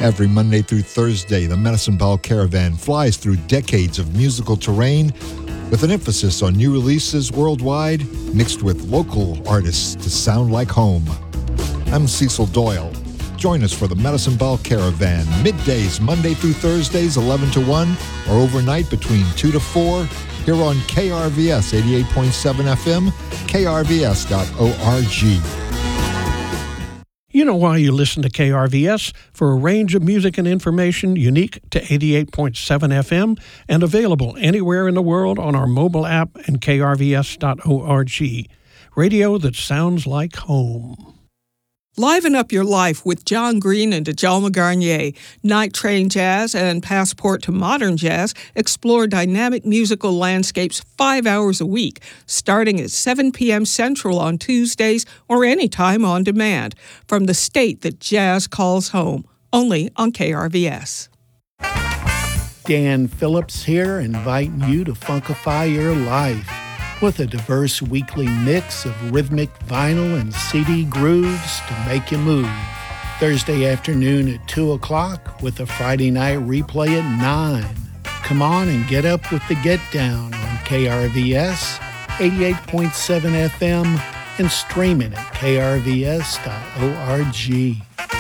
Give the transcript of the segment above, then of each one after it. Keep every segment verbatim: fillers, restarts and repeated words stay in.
Every Monday through Thursday, the Medicine Ball Caravan flies through decades of musical terrain with an emphasis on new releases worldwide, mixed with local artists to sound like home. I'm Cecil Doyle. Join us for the Medicine Ball Caravan, middays Monday through Thursdays, eleven to one, or overnight between two to four, here on K R V S eighty-eight point seven F M, K R V S dot org. You know why you listen to K R V S? For a range of music and information unique to eighty-eight point seven F M and available anywhere in the world on our mobile app and K R V S dot org. Radio that sounds like home. Liven up your life with John Green and Djalma Garnier. Night Train Jazz and Passport to Modern Jazz explore dynamic musical landscapes five hours a week, starting at seven p.m. Central on Tuesdays or anytime on demand, from the state that jazz calls home, only on K R V S. Dan Phillips here, inviting you to funkify your life with a diverse weekly mix of rhythmic vinyl and C D grooves to make you move. Thursday afternoon at two o'clock with a Friday night replay at nine. Come on and get up with the Get Down on K R V S, eighty-eight point seven F M, and streaming at K R V S dot org.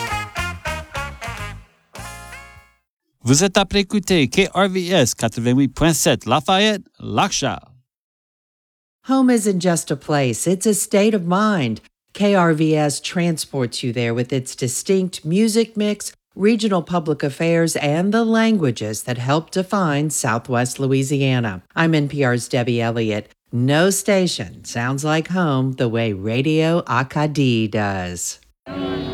Vous êtes après écouter K R V S eighty-eight point seven Lafayette, Lac-Charles. Home isn't just a place, it's a state of mind. K R V S transports you there with its distinct music mix, regional public affairs, and the languages that help define Southwest Louisiana. I'm N P R's Debbie Elliott. No station sounds like home the way Radio Acadie does.